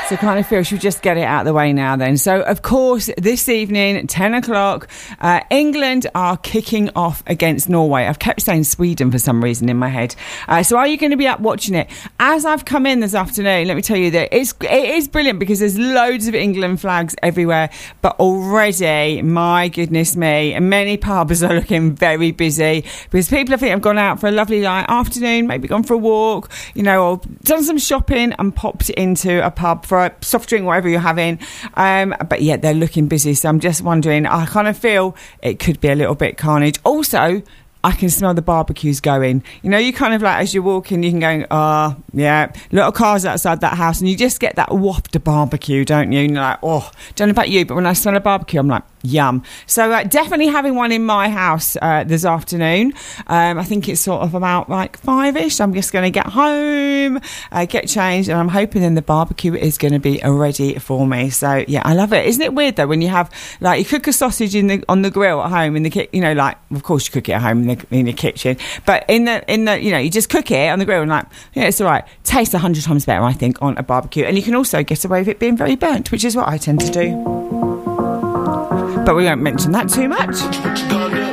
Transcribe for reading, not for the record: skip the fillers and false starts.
So kind of feel should we just get it out of the way now then. So, of course, this evening, 10 o'clock, England are kicking off against Norway. I've kept saying Sweden for some reason in my head. So are you going to be up watching it? As I've come in this afternoon, let me tell you that it is brilliant because there's loads of England flags everywhere. But already, my goodness me, many pubs are looking very busy because people I think have gone out for a lovely light afternoon, maybe gone for a walk, or done some shopping and popped into a pub for a soft drink, whatever you're having. But yeah, they're looking busy. So I'm just wondering, I kind of feel it could be a little bit carnage. Also, I can smell the barbecues going. You kind of like, as you're walking, you can go, oh, yeah, little cars outside that house, and you just get that waft of barbecue, don't you? And you're like, oh, don't know about you, but when I smell a barbecue, I'm like, yum. So definitely having one in my house this afternoon. I think it's sort of about like 5ish. I'm just going to get home, get changed, and I'm hoping then the barbecue is going to be ready for me. So yeah, I love it. Isn't it weird though when you have like you cook a sausage on the grill at home in the kitchen? Like of course you cook it at home in the kitchen, but in the you just cook it on the grill and like it's all right. Tastes 100 times better, I think, on a barbecue, and you can also get away with it being very burnt, which is what I tend to do. But we won't mention that too much.